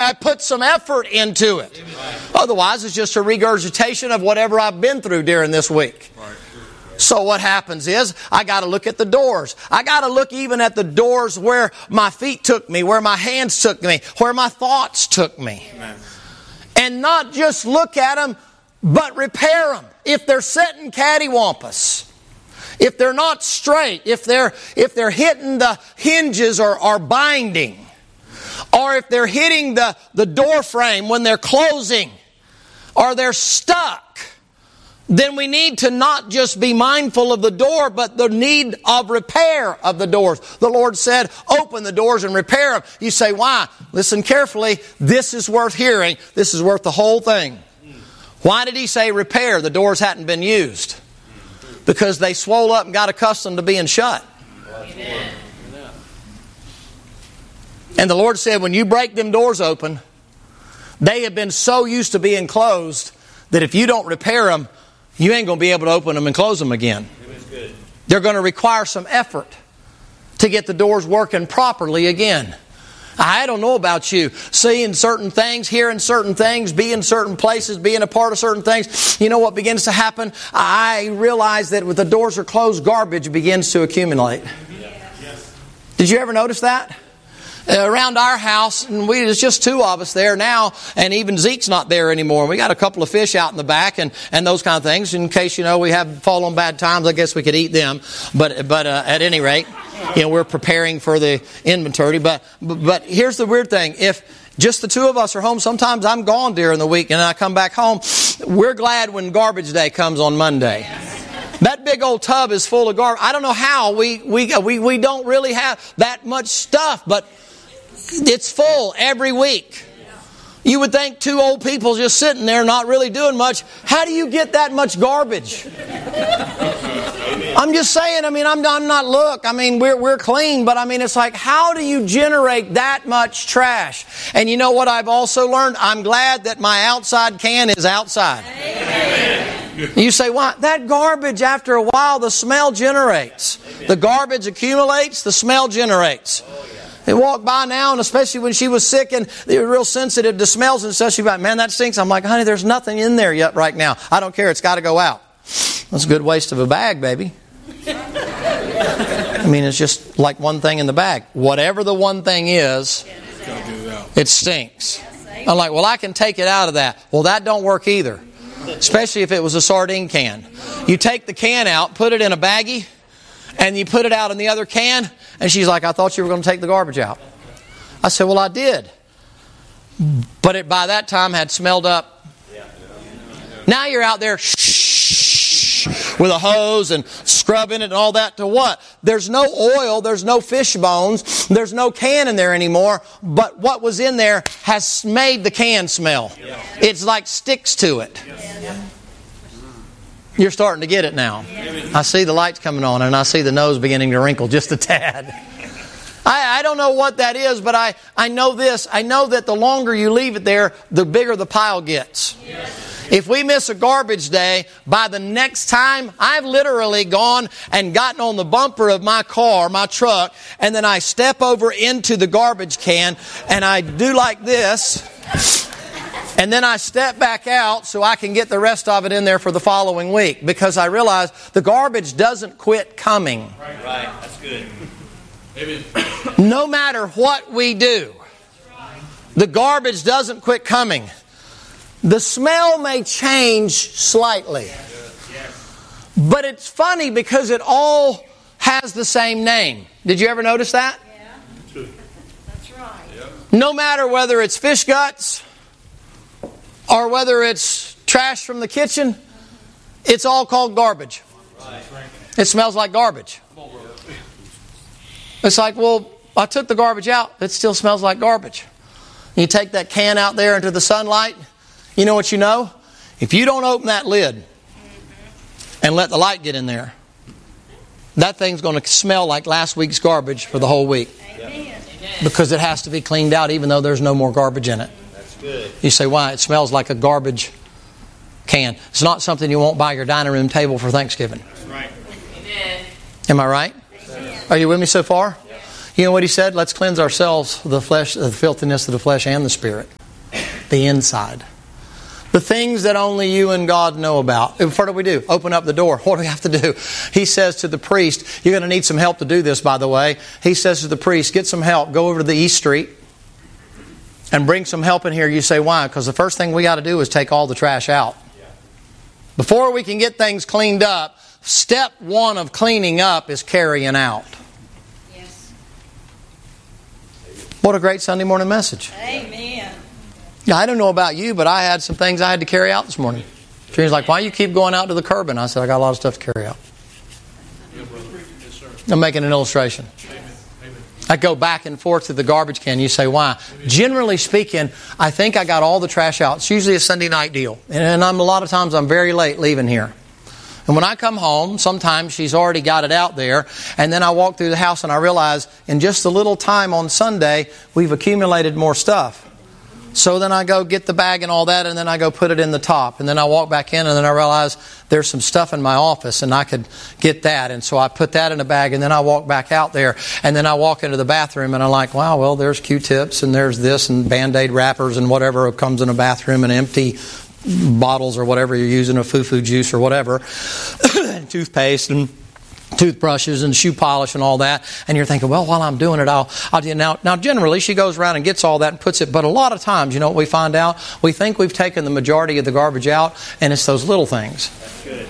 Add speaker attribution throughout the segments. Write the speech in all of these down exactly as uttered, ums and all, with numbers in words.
Speaker 1: I put some effort into it. Otherwise, it's just a regurgitation of whatever I've been through during this week. So what happens is, I got to look at the doors. I got to look even at the doors where my feet took me, where my hands took me, where my thoughts took me. Amen. And not just look at them, but repair them. If they're sitting cattywampus, if they're not straight, if they're if they're hitting the hinges or are binding, or if they're hitting the, the door frame when they're closing, or they're stuck, then we need to not just be mindful of the door, but the need of repair of the doors. The Lord said, open the doors and repair them. You say, why? Listen carefully. This is worth hearing. This is worth the whole thing. Why did He say repair? The doors hadn't been used. Because they swole up and got accustomed to being shut. Amen. And the Lord said, when you break them doors open, they have been so used to being closed that if you don't repair them, you ain't going to be able to open them and close them again. They're going to require some effort to get the doors working properly again. I don't know about you. Seeing certain things, hearing certain things, being certain places, being a part of certain things. You know what begins to happen? I realize that when the doors are closed, garbage begins to accumulate. Did you ever notice that? Uh, around our house, and we there's just two of us there now, and even Zeke's not there anymore. We got a couple of fish out in the back and, and those kind of things. In case, you know, we have fall on bad times, I guess we could eat them. But but uh, at any rate, you know, we're preparing for the inventory. But, but but here's the weird thing. If just the two of us are home, sometimes I'm gone during the week and I come back home. We're glad when garbage day comes on Monday. That big old tub is full of garbage. I don't know how we we we, we don't really have that much stuff, but it's full every week. You would think two old people just sitting there not really doing much. How do you get that much garbage? I'm just saying, I mean, I'm, I'm not, look, I mean, we're, we're clean, but I mean, it's like, how do you generate that much trash? And you know what I've also learned? I'm glad that my outside can is outside. Amen. You say, why? That garbage, after a while, the smell generates. The garbage accumulates, the smell generates. They walk by now, and especially when she was sick and they were real sensitive to smells and stuff, she's like, man, that stinks. I'm like, honey, there's nothing in there yet right now. I don't care. It's got to go out. That's a good waste of a bag, baby. I mean, it's just like one thing in the bag. Whatever the one thing is, it stinks. I'm like, well, I can take it out of that. Well, that don't work either. Especially if it was a sardine can. You take the can out, put it in a baggie, and you put it out in the other can, and she's like, I thought you were going to take the garbage out. I said, well, I did. But it by that time had smelled up. Now you're out there shh, with a hose and scrubbing it and all that to what? There's no oil, there's no fish bones, there's no can in there anymore, but what was in there has made the can smell. It's like sticks to it. You're starting to get it now. I see the lights coming on and I see the nose beginning to wrinkle just a tad. I, I don't know what that is, but I, I know this. I know that the longer you leave it there, the bigger the pile gets. If we miss a garbage day, by the next time, I've literally gone and gotten on the bumper of my car, my truck, and then I step over into the garbage can and I do like this. And then I step back out so I can get the rest of it in there for the following week. Because I realize the garbage doesn't quit coming.
Speaker 2: Right, right. That's good. Amen.
Speaker 1: No matter what we do, the garbage doesn't quit coming. The smell may change slightly. But it's funny because it all has the same name. Did you ever notice that?
Speaker 3: Yeah. That's right.
Speaker 1: No matter whether it's fish guts or whether it's trash from the kitchen, it's all called garbage. It smells like garbage. It's like, well, I took the garbage out. It still smells like garbage. You take that can out there into the sunlight. You know what you know? If you don't open that lid and let the light get in there, that thing's going to smell like last week's garbage for the whole week. Amen. Because it has to be cleaned out even though there's no more garbage in it.
Speaker 2: That's good.
Speaker 1: You say, why? It smells like a garbage can. It's not something you won't buy your dining room table for Thanksgiving.
Speaker 2: That's right.
Speaker 3: Amen.
Speaker 1: Am I right?
Speaker 3: Amen.
Speaker 1: Are you with me so far? You know what he said? Let's cleanse ourselves of the flesh, of the filthiness of the flesh and the spirit. The inside. The things that only you and God know about. What do we do? Open up the door. What do we have to do? He says to the priest, you're going to need some help to do this, by the way. He says to the priest, get some help. Go over to the East Street and bring some help in here. You say, why? Because the first thing we got to do is take all the trash out. Before we can get things cleaned up, step one of cleaning up is carrying out.
Speaker 3: Yes.
Speaker 1: What a great Sunday morning message.
Speaker 3: Amen.
Speaker 1: Yeah, I don't know about you, but I had some things I had to carry out this morning. She's like, why you keep going out to the curb? And I said, I got a lot of stuff to carry out. I'm making an illustration. I go back and forth to the garbage can. You say, why? Generally speaking, I think I got all the trash out. It's usually a Sunday night deal. And I'm a lot of times I'm very late leaving here. And when I come home, sometimes she's already got it out there. And then I walk through the house and I realize in just a little time on Sunday, we've accumulated more stuff. So then I go get the bag and all that, and then I go put it in the top. And then I walk back in, and then I realize there's some stuff in my office, and I could get that. And so I put that in a bag, and then I walk back out there. And then I walk into the bathroom, and I'm like, wow, well, there's Q-tips, and there's this, and Band-Aid wrappers, and whatever comes in a bathroom, and empty bottles or whatever you're using, a foo-foo juice or whatever, and toothpaste, and toothbrushes and shoe polish and all that, and you're thinking, well, while I'm doing it, I'll, I'll do now. Now, generally, she goes around and gets all that and puts it. But a lot of times, you know what we find out? We think we've taken the majority of the garbage out, and it's those little things.
Speaker 2: That's good.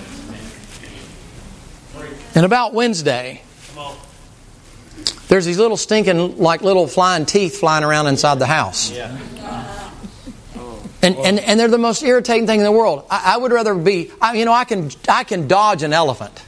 Speaker 1: And about Wednesday, there's these little stinking, like little flying teeth flying around inside the house.
Speaker 2: Yeah.
Speaker 1: And, and and they're the most irritating thing in the world. I, I would rather be, I, you know, I can I can dodge an elephant.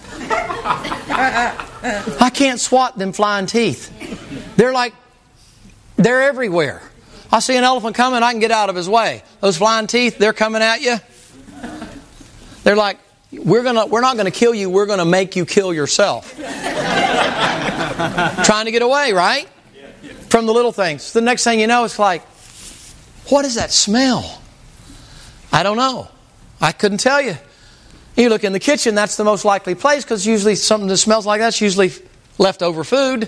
Speaker 1: I can't swat them flying teeth. They're like, they're everywhere. I see an elephant coming, I can get out of his way. Those flying teeth, they're coming at you. They're like, we're gonna, we're not going to kill you, we're going to make you kill yourself. Trying to get away, right? From the little things. The next thing you know, it's like, what is that smell? I don't know. I couldn't tell you. You look in the kitchen, that's the most likely place because usually something that smells like that's usually leftover food.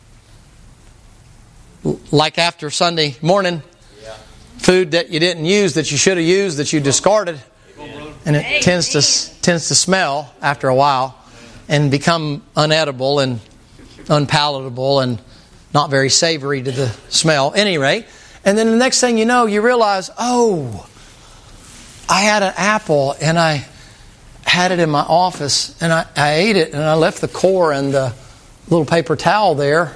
Speaker 1: Like after Sunday morning, yeah. Food that you didn't use, that you should have used, that you discarded. And it Amen. tends to tends to smell after a while and become unedible and unpalatable and not very savory to the smell. Any rate, and then the next thing you know, you realize, oh, I had an apple and I had it in my office, and I, I ate it, and I left the core and the little paper towel there.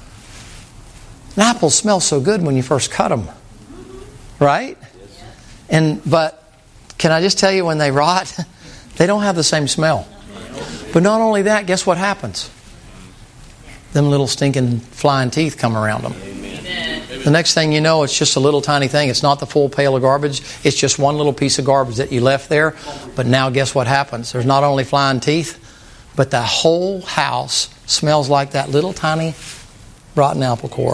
Speaker 1: And apples smell so good when you first cut them, right? And but can I just tell you, when they rot, they don't have the same smell. But not only that, guess what happens? Them little stinking flying teeth come around them. The next thing you know, it's just a little tiny thing. It's not the full pail of garbage. It's just one little piece of garbage that you left there. But now guess what happens? There's not only flying teeth, but the whole house smells like that little tiny rotten apple core.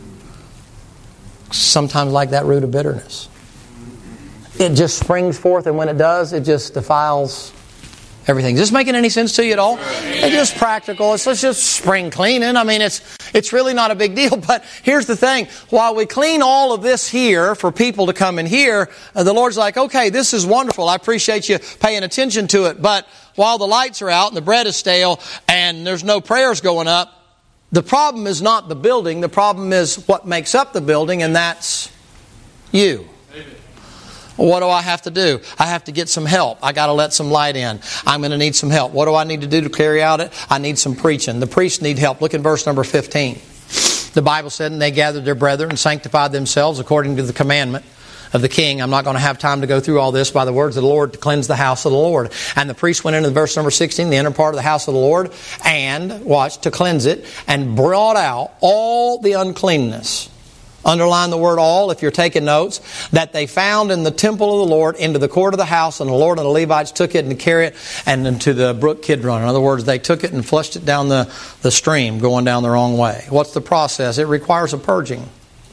Speaker 1: Sometimes like that root of bitterness. It just springs forth, and when it does, it just defiles everything. Is this making any sense to you at all? It's just practical. It's, it's just spring cleaning. I mean, it's it's really not a big deal. But here's the thing. While we clean all of this here for people to come in here, uh, the Lord's like, okay, this is wonderful. I appreciate you paying attention to it. But while the lights are out and the bread is stale and there's no prayers going up, the problem is not the building. The problem is what makes up the building, and that's you. What do I have to do? I have to get some help. I got to let some light in. I'm going to need some help. What do I need to do to carry out it? I need some preaching. The priests need help. Look at verse number fifteen. The Bible said, and they gathered their brethren and sanctified themselves according to the commandment of the king. I'm not going to have time to go through all this, by the words of the Lord, to cleanse the house of the Lord. And the priest went into verse number sixteen, the inner part of the house of the Lord, and, watch, to cleanse it, and brought out all the uncleanness. Underline the word all if you're taking notes. That they found in the temple of the Lord into the court of the house, and the Lord and the Levites took it and carried it and into the brook Kidron. In other words, they took it and flushed it down the, the stream going down the wrong way. What's the process? It requires a purging.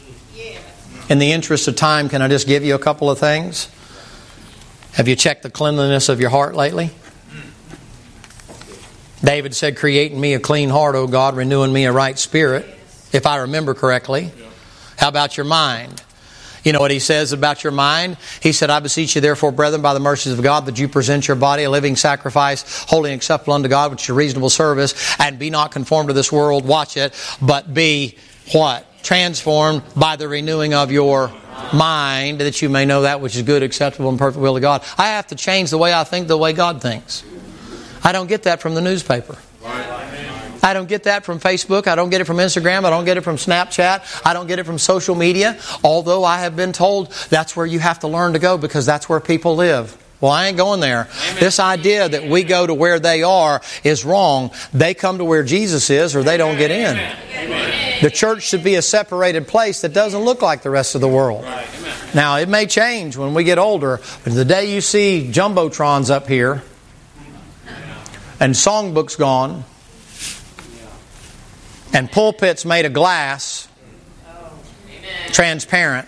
Speaker 1: In the interest of time, can I just give you a couple of things? Have you checked the cleanliness of your heart lately? David said, create in me a clean heart, O God, renew in me a right spirit, if I remember correctly. How about your mind? You know what he says about your mind? He said, I beseech you therefore, brethren, by the mercies of God, that you present your body a living sacrifice, holy and acceptable unto God, which is your reasonable service, and be not conformed to this world, watch it, but be what? Transformed by the renewing of your mind, that you may know that which is good, acceptable, and perfect will of God. I have to change the way I think the way God thinks. I don't get that from the newspaper. I don't get that from Facebook. I don't get it from Instagram. I don't get it from Snapchat. I don't get it from social media. Although I have been told that's where you have to learn to go because that's where people live. Well, I ain't going there. Amen. This idea that we go to where they are is wrong. They come to where Jesus is or they don't get in. Amen. The church should be a separated place that doesn't look like the rest of the world. Right. Now, it may change when we get older, but the day you see jumbotrons up here and songbooks gone and pulpits made of glass, transparent,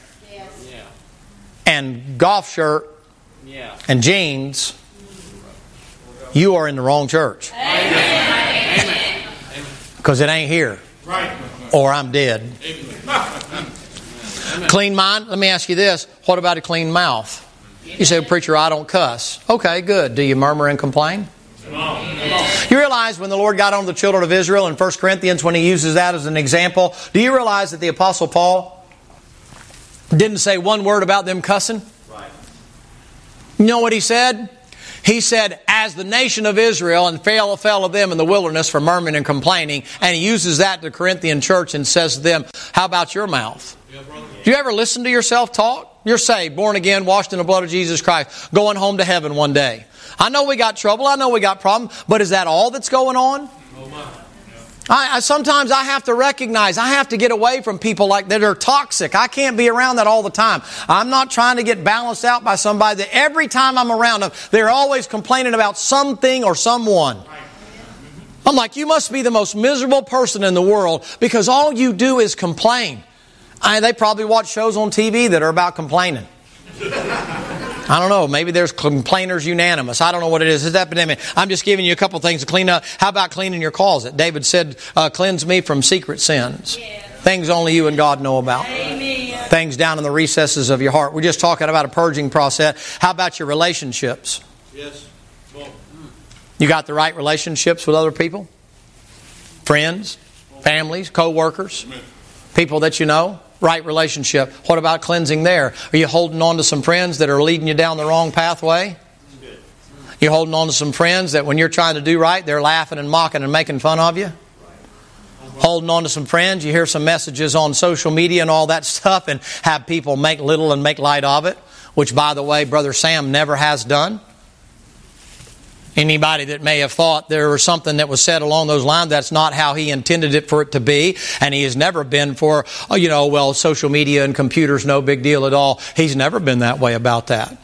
Speaker 1: and golf shirt and jeans, you are in the wrong church. Because it ain't here. Or I'm dead. Clean mind? Let me ask you this. What about a clean mouth? You say, preacher, I don't cuss. Okay, good. Do you murmur and complain? You realize when the Lord got on the children of Israel in First Corinthians, when He uses that as an example, do you realize that the Apostle Paul didn't say one word about them cussing? You know what he said? He said, as the nation of Israel, and fell, fell of them in the wilderness for murmuring and complaining. And he uses that to the Corinthian church and says to them, how about your mouth? Yeah, do you ever listen to yourself talk? You're saved, born again, washed in the blood of Jesus Christ, going home to heaven one day. I know we got trouble. I know we got problems. But is that all that's going on? I, I sometimes I have to recognize, I have to get away from people like that are toxic. I can't be around that all the time. I'm not trying to get balanced out by somebody that every time I'm around them, they're always complaining about something or someone. I'm like, you must be the most miserable person in the world because all you do is complain. I, they probably watch shows on T V that are about complaining. I don't know. Maybe there's complainers unanimous. I don't know what it is. It's epidemic. I'm just giving you a couple things to clean up. How about cleaning your closet? David said, uh, cleanse me from secret sins. Yeah. Things only you and God know about. Amen. Things down in the recesses of your heart. We're just talking about a purging process. How about your relationships? Yes. Well, you got the right relationships with other people? Friends, families, co-workers, people that you know? Right relationship. What about cleansing there? Are you holding on to some friends that are leading you down the wrong pathway? You're holding on to some friends that when you're trying to do right, they're laughing and mocking and making fun of you? Holding on to some friends, you hear some messages on social media and all that stuff and have people make little and make light of it, which, by the way, Brother Sam never has done. Anybody that may have thought there was something that was said along those lines, that's not how he intended it for it to be. And he has never been for, oh, you know, well, social media and computers, no big deal at all. He's never been that way about that.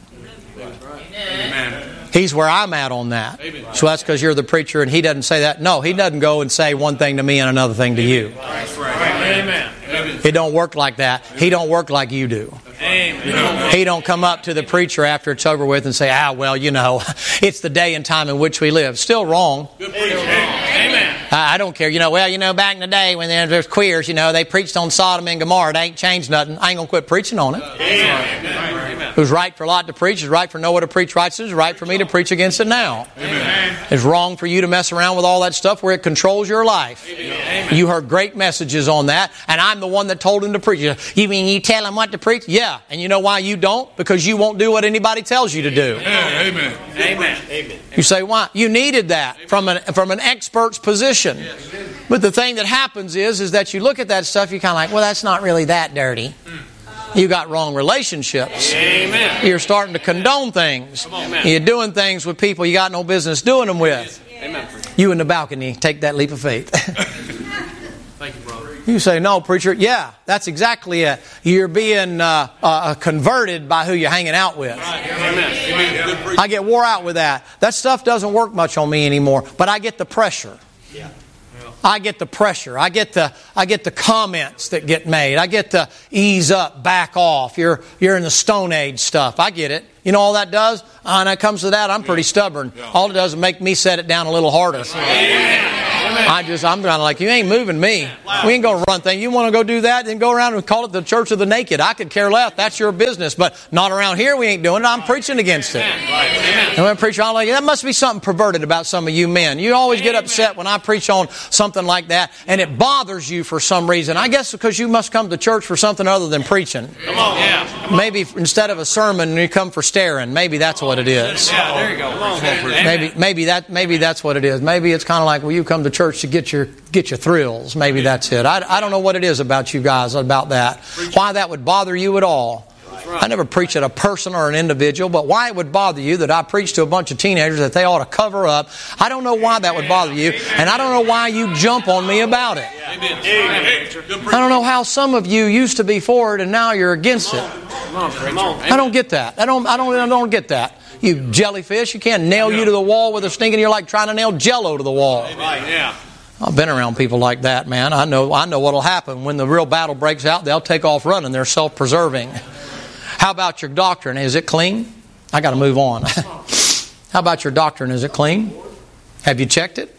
Speaker 1: Amen. He's where I'm at on that. Amen. So that's because you're the preacher and he doesn't say that. No, he doesn't go and say one thing to me and another thing to you. That's right. Amen. It don't work like that. He don't work like you do. Amen. He don't come up to the preacher after it's over with and say, ah, well, you know, it's the day and time in which we live. Still wrong. Good preaching. Amen. I don't care. You know, well, you know, back in the day when there's queers, you know, they preached on Sodom and Gomorrah. It ain't changed nothing. I ain't going to quit preaching on it. Amen. It was right for Lot to preach. It's right for Noah to preach righteousness. It's right for me to preach against it now. Amen. It's wrong for you to mess around with all that stuff where it controls your life. Amen. You heard great messages on that, and I'm the one that told him to preach. You mean you tell him what to preach? Yeah. And you know why you don't? Because you won't do what anybody tells you to do.
Speaker 2: Amen. Amen. Amen.
Speaker 1: You say, why? You needed that from an, from an expert's position. But the thing that happens is, is that you look at that stuff, you're kind of like, well, that's not really that dirty. You got wrong relationships. Amen. You're starting to condone things. You're doing things with people you got no business doing them with. Amen. You in the balcony, take that leap of faith.
Speaker 2: Thank you, brother.
Speaker 1: You say, no, preacher. Yeah, that's exactly it. You're being uh, uh, converted by who you're hanging out with. Amen. I get wore out with that. That stuff doesn't work much on me anymore, but I get the pressure. Yeah. I get the pressure. I get the I get the comments that get made. I get the ease up, back off. You're you're in the Stone Age stuff. I get it. You know all that does? Uh, when it comes to that, I'm pretty stubborn. All it does is make me set it down a little harder.
Speaker 2: Amen.
Speaker 1: I just, I'm kind of like, you ain't moving me. We ain't going to run things. You want to go do that, then go around and call it the Church of the Naked. I could care less. That's your business. But not around here. We ain't doing it. I'm preaching against it. And when I preach, I'm like, that must be something perverted about some of you men. You always get upset when I preach on something like that, and it bothers you for some reason. I guess because you must come to church for something other than preaching.
Speaker 2: Come on. Yeah. Come on.
Speaker 1: Maybe instead of a sermon, you come for staring. Maybe that's what it is.
Speaker 2: Yeah, there you go. Come on,
Speaker 1: maybe, maybe that, maybe that's what it is. Maybe it's kind of like, well, you come to church to get your get your thrills. Maybe that's it. I, I don't know what it is about you guys about that. Why that would bother you at all. I never preach at a person or an individual, but why it would bother you that I preach to a bunch of teenagers that they ought to cover up, I don't know why that would bother you, and I don't know why you jump on me about it. I don't know how some of you used to be for it and now you're against it. I don't get that. I don't, I don't, I don't get that. You jellyfish, you can't nail you to the wall with a stink, and you're like trying to nail Jello to the wall. I've been around people like that, man. I know, I know what'll happen when the real battle breaks out. They'll take off running. They're self-preserving. How about your doctrine? Is it clean? I got to move on. How about your doctrine? Is it clean? Have you checked it?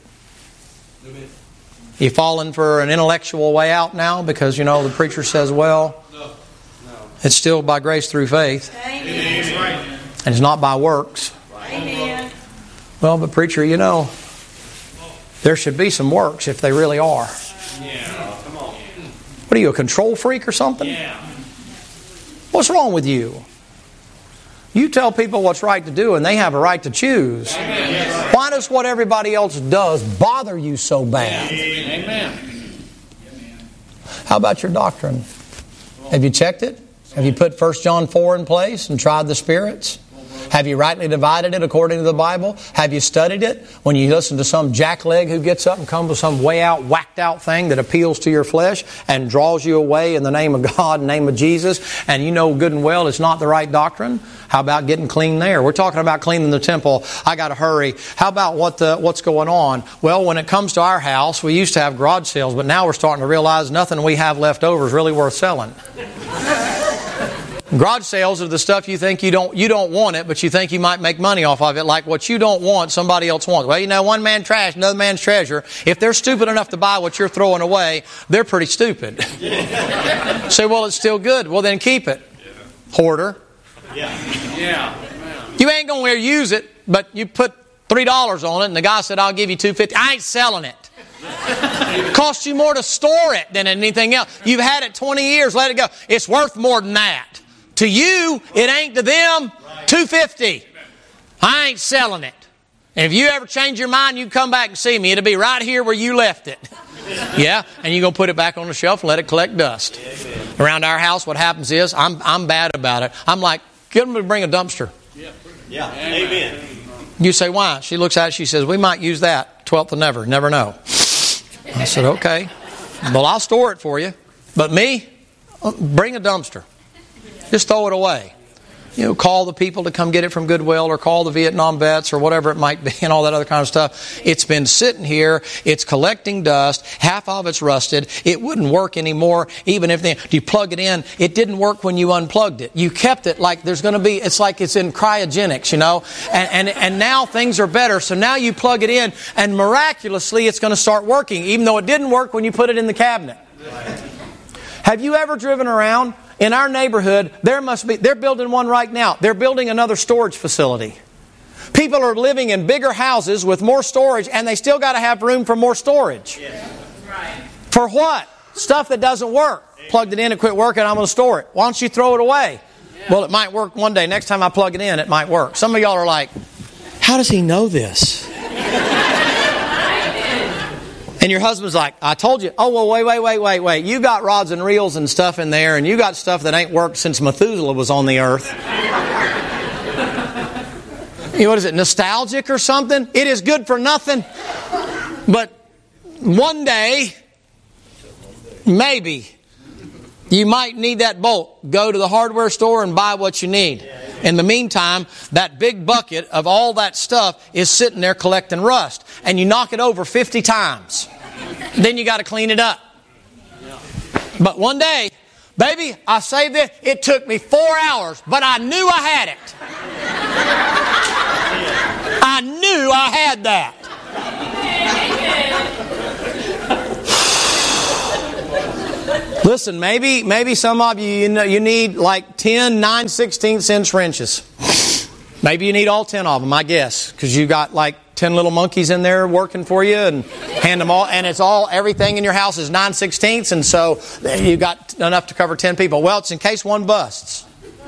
Speaker 1: You fallen for an intellectual way out now because, you know, the preacher says, well, it's still by grace through faith.
Speaker 3: Amen.
Speaker 1: And it's not by works.
Speaker 3: Amen.
Speaker 1: Well, but preacher, you know, there should be some works if they really are. What are you, a control freak or something? What's wrong with you? You tell people what's right to do and they have a right to choose. Amen. Why does what everybody else does bother you so bad?
Speaker 2: Amen.
Speaker 1: How about your doctrine? Have you checked it? Have you put First John four in place and tried the spirits? Have you rightly divided it according to the Bible? Have you studied it? When you listen to some jackleg who gets up and comes with some way out, whacked out thing that appeals to your flesh and draws you away in the name of God, in the name of Jesus, and you know good and well it's not the right doctrine, how about getting clean there? We're talking about cleaning the temple. I got to hurry. How about what the, what's going on? Well, when it comes to our house, we used to have garage sales, but now we're starting to realize nothing we have left over is really worth selling. Garage sales are the stuff you think you don't you don't want it, but you think you might make money off of it. Like what you don't want, somebody else wants. Well, you know, one man's trash, another man's treasure. If they're stupid enough to buy what you're throwing away, they're pretty stupid. Say, well, it's still good. Well, then keep it. Hoarder.
Speaker 2: Yeah. Yeah.
Speaker 1: You ain't going to use it, but you put three dollars on it, and the guy said, I'll give you two fifty. I ain't selling it. It costs you more to store it than anything else. You've had it twenty years, let it go. It's worth more than that. To you, it ain't. To them, two fifty. I ain't selling it. And if you ever change your mind, you come back and see me. It'll be right here where you left it. Yeah, and you're going to put it back on the shelf and let it collect dust. Around our house, what happens is, I'm I'm bad about it. I'm like, get them to bring a dumpster.
Speaker 4: Yeah, amen.
Speaker 1: You say, why? She looks at it, she says, we might use that. Twelfth of never, never know. I said, okay. Well, I'll store it for you. But me, bring a dumpster. Just throw it away. You know, call the people to come get it from Goodwill, or call the Vietnam vets, or whatever it might be, and all that other kind of stuff. It's been sitting here. It's collecting dust. Half of it's rusted. It wouldn't work anymore, even if they, you plug it in. It didn't work when you unplugged it. You kept it like there's going to be, it's like it's in cryogenics, you know, and, and, and now things are better. So now you plug it in, and miraculously it's going to start working, even though it didn't work when you put it in the cabinet. Have you ever driven around? In our neighborhood, there must be, they're building one right now. They're building another storage facility. People are living in bigger houses with more storage, and they still got to have room for more storage.
Speaker 3: Yes. Right.
Speaker 1: For what? Stuff that doesn't work. Plugged it in and quit working, I'm going to store it. Why don't you throw it away? Yeah. Well, it might work one day. Next time I plug it in, it might work. Some of y'all are like, how does he know this? And your husband's like, I told you. Oh, well, wait, wait, wait, wait, wait. You got rods and reels and stuff in there, and you got stuff that ain't worked since Methuselah was on the earth. You know, what is it, nostalgic or something? It is good for nothing. But one day, maybe, you might need that bolt. Go to the hardware store and buy what you need. In the meantime, that big bucket of all that stuff is sitting there collecting rust. And you knock it over fifty times. Then you got to clean it up. But one day, baby, I saved it. It took me four hours, but I knew I had it. I knew I had that. Listen, maybe maybe some of you, you know, you need like ten nine sixteenths inch wrenches. Maybe you need all ten of them, I guess, because you got like ten little monkeys in there working for you, and hand them all, and it's all, everything in your house is nine sixteenths, and so you got enough to cover ten people. Well, it's in case one busts.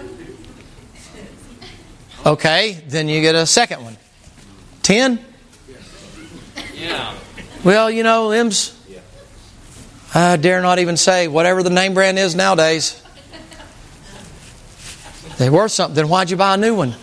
Speaker 1: Okay, then you get a second one. ten?
Speaker 2: Yeah.
Speaker 1: Well, you know, them's, I dare not even say whatever the name brand is nowadays. They worth something. Then why'd you buy a new one?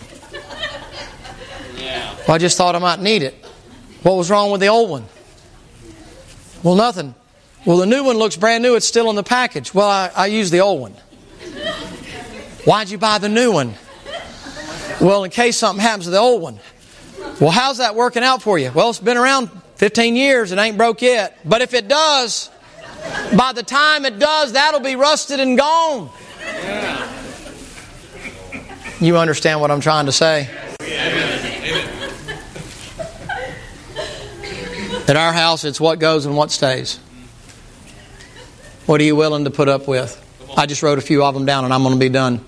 Speaker 2: Yeah.
Speaker 1: Well, I just thought I might need it. What was wrong with the old one? Well, nothing. Well, the new one looks brand new. It's still in the package. Well, I, I used the old one. Why'd you buy the new one? Well, in case something happens to the old one. Well, how's that working out for you? Well, it's been around fifteen years. It ain't broke yet. But if it does, by the time it does, that'll be rusted and gone.
Speaker 2: Yeah.
Speaker 1: You understand what I'm trying to say? At our house, it's what goes and what stays. What are you willing to put up with? I just wrote a few of them down and I'm going to be done.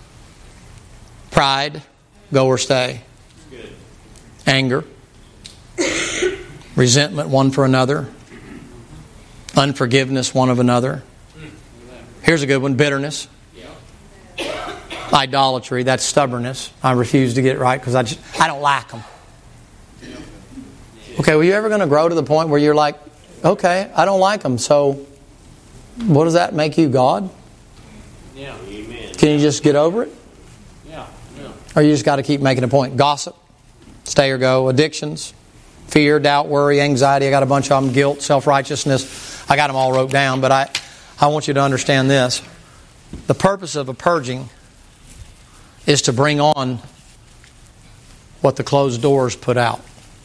Speaker 1: Pride, go or stay. Anger, resentment one for another, unforgiveness one of another. Here's a good one, bitterness. Idolatry, that's stubbornness. I refuse to get it right because I just I don't like them. Okay, well, you ever going to grow to the point where you're like, okay, I don't like them, so what does that make you, God?
Speaker 2: Yeah.
Speaker 1: Can you just get over it?
Speaker 2: Yeah. Yeah.
Speaker 1: Or you just got to keep making a point? Gossip, stay or go. Addictions, fear, doubt, worry, anxiety. I got a bunch of them. Guilt, self-righteousness. I got them all wrote down, but I, I want you to understand this. The purpose of a purging is to bring on what the closed doors put out.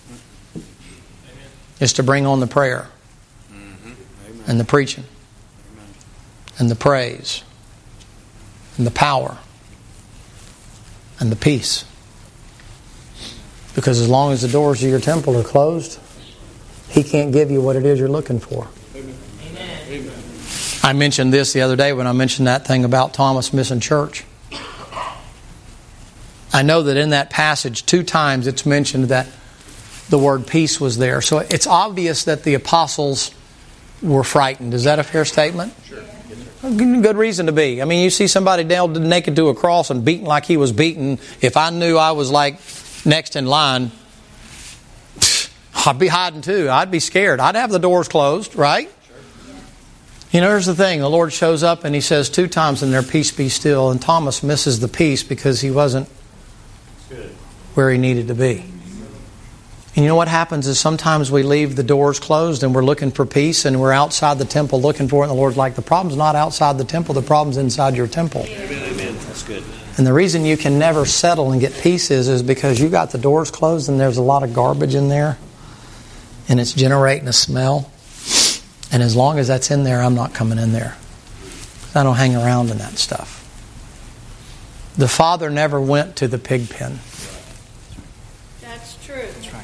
Speaker 1: Is to bring on the prayer mm-hmm. and the preaching Amen. And the praise and the power and the peace. Because as long as the doors of your temple are closed, He can't give you what it is you're looking for. Amen. I mentioned this the other day when I mentioned that thing about Thomas missing church. I know that in that passage two times it's mentioned that the word peace was there. So it's obvious that the apostles were frightened. Is that a fair statement? Sure. Good reason to be. I mean, you see somebody nailed naked to a cross and beaten like he was beaten. If I knew I was like next in line, I'd be hiding too. I'd be scared. I'd have the doors closed, right? Sure. You know, here's the thing. The Lord shows up and He says two times in there, peace be still. And Thomas misses the peace because he wasn't where he needed to be. And you know what happens is sometimes we leave the doors closed and we're looking for peace and we're outside the temple looking for it. And the Lord's like, the problem's not outside the temple. The problem's inside your temple.
Speaker 4: Amen. Amen. That's good.
Speaker 1: And the reason you can never settle and get peace is, is because you got the doors closed and there's a lot of garbage in there. And it's generating a smell. And as long as that's in there, I'm not coming in there. I don't hang around in that stuff. The Father never went to the pig pen.
Speaker 3: That's true. That's right.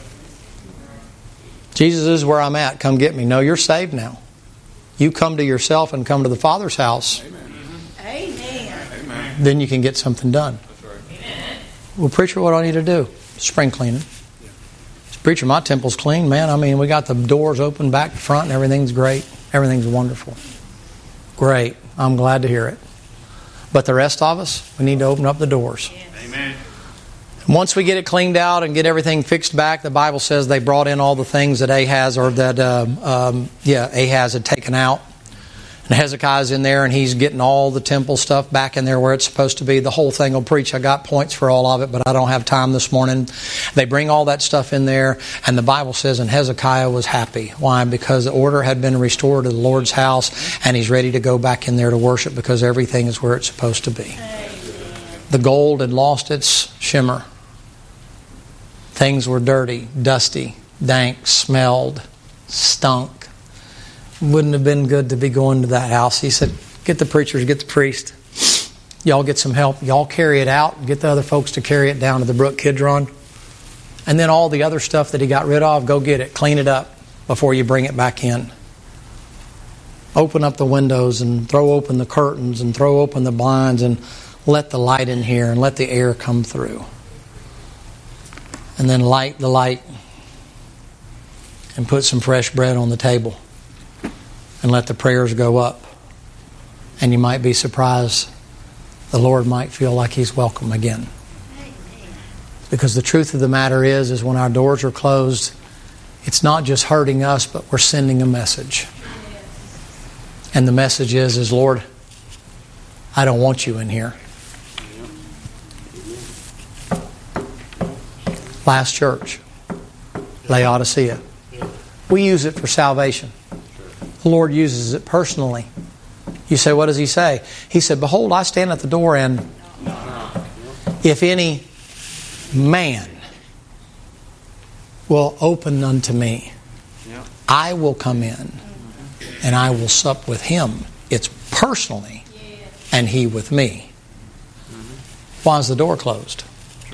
Speaker 1: Jesus is where I'm at. Come get me. No, you're saved now. You come to yourself and come to the Father's house.
Speaker 3: Amen.
Speaker 2: Amen.
Speaker 1: Then you can get something done.
Speaker 2: That's right.
Speaker 3: Amen.
Speaker 1: Well, preacher, what do I need to do? Spring cleaning. Yeah. Preacher, my temple's clean, man. I mean, we got the doors open back to front and everything's great. Everything's wonderful. Great. I'm glad to hear it. But the rest of us, we need to open up the doors.
Speaker 2: Amen.
Speaker 1: Once we get it cleaned out and get everything fixed back, the Bible says they brought in all the things that Ahaz or that um, um, yeah Ahaz had taken out. And Hezekiah's in there and he's getting all the temple stuff back in there where it's supposed to be. The whole thing will preach. I got points for all of it, but I don't have time this morning. They bring all that stuff in there and the Bible says, and Hezekiah was happy. Why? Because the order had been restored to the Lord's house and he's ready to go back in there to worship because everything is where it's supposed to be. The gold had lost its shimmer. Things were dirty, dusty, dank, smelled, stunk. Wouldn't have been good to be going to that house. He said, get the preachers, get the priest. Y'all get some help. Y'all carry it out. Get the other folks to carry it down to the Brook Kidron. And then all the other stuff that he got rid of, go get it. Clean it up before you bring it back in. open up the windows and throw open the curtains and throw open the blinds and let the light in here and let the air come through. And then light the light and put some fresh bread on the table and let the prayers go up. And you might be surprised the Lord might feel like He's welcome again. Because the truth of the matter is, is when our doors are closed, it's not just hurting us, but we're sending a message. And the message is, is Lord, I don't want you in here. Last church, Laodicea. We use it for salvation. The Lord uses it personally. You say, what does He say? He said, behold, I stand at the door, and if any man will open unto me, I will come in and I will sup with him. It's personally, and he with me. Why is the door closed?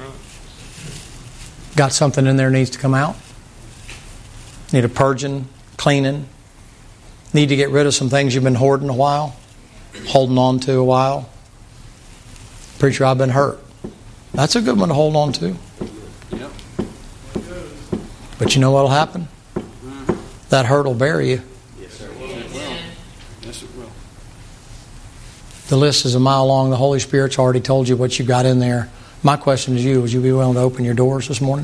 Speaker 1: Got something in there needs to come out? Need a purging, cleaning? Need to get rid of some things you've been hoarding a while? Holding on to a while? Preacher, I've been hurt. That's a good one to hold on to.
Speaker 2: Yep.
Speaker 1: But you know what will happen? That hurt will bury you.
Speaker 2: Yes, it will. Yes, it will.
Speaker 1: The list is a mile long. The Holy Spirit's already told you what you got in there. My question to you, would you be willing to open your doors this morning?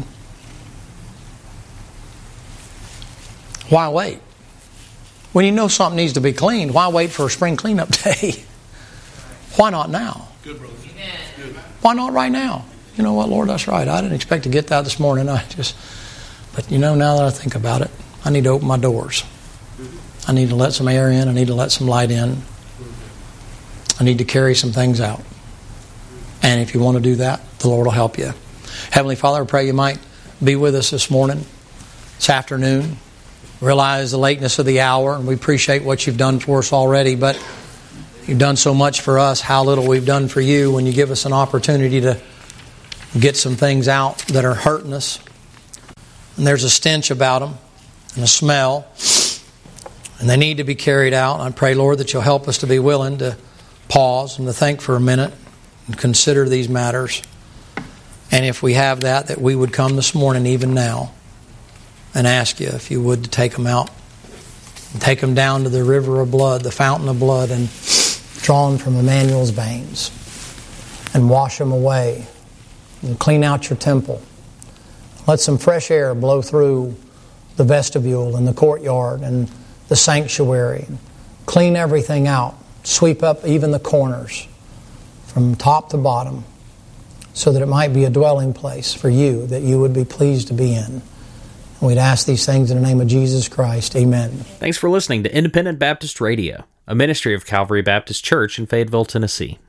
Speaker 1: Why wait? When you know something needs to be cleaned, why wait for a spring cleanup day? Why not now?
Speaker 4: Good, brother.
Speaker 1: Why not right now? You know what, Lord, that's right. I didn't expect to get that this morning. I just, but you know, now that I think about it, I need to open my doors. I need to let some air in. I need to let some light in. I need to carry some things out. And if you want to do that, the Lord will help you. Heavenly Father, I pray you might be with us this morning, this afternoon. Realize the lateness of the hour, and we appreciate what you've done for us already, but you've done so much for us, how little we've done for you when you give us an opportunity to get some things out that are hurting us. And there's a stench about them and a smell, and they need to be carried out. I pray, Lord, that you'll help us to be willing to pause and to think for a minute and consider these matters. And if we have that, that we would come this morning, even now, and ask you if you would to take them out. And take them down to the river of blood, the fountain of blood, and draw them from Emmanuel's veins. And wash them away. And clean out your temple. Let some fresh air blow through the vestibule and the courtyard and the sanctuary. Clean everything out. Sweep up even the corners from top to bottom, so that it might be a dwelling place for you that you would be pleased to be in. And we'd ask these things in the name of Jesus Christ. Amen.
Speaker 5: Thanks for listening to Independent Baptist Radio, a ministry of Calvary Baptist Church in Fayetteville, Tennessee.